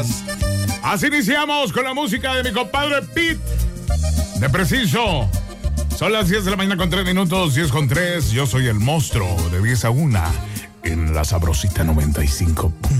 Así iniciamos con la música de mi compadre Pete, de Preciso. Son las 10 de la mañana con 3 minutos, 10 con 3. Yo soy el monstruo de 10 a 1 en la Sabrosita 95.